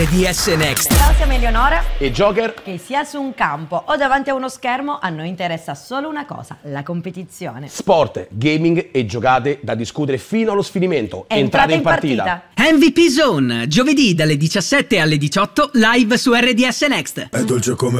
RDS Next. Ciao, siamo Eleonora e Joker. Che sia su un campo o davanti a uno schermo, a noi interessa solo una cosa: la competizione. Sport, gaming e giocate da discutere fino allo sfinimento. Entrate in partita. MVP Zone, giovedì dalle 17 alle 18, live su RDS Next. È dolce come